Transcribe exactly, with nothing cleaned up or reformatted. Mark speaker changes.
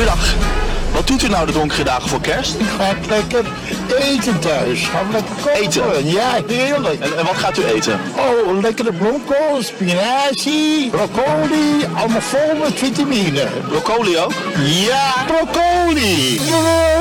Speaker 1: Goedendag. Wat doet u nou de donkere dagen voor kerst?
Speaker 2: Ik ga lekker eten thuis. Gaan we lekker koken.
Speaker 1: Eten?
Speaker 2: Ja, heerlijk.
Speaker 1: En, en wat gaat u eten?
Speaker 2: Oh, lekkere bloemkool, spinazie, broccoli. Allemaal vol met vitamine.
Speaker 1: Broccoli ook?
Speaker 2: Ja, broccoli.